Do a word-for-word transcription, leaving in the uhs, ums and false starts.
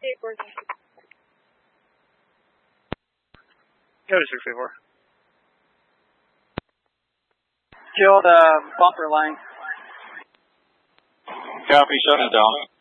eight four. Go to six eight four. Kill the bumper line. Copy, shutting it down.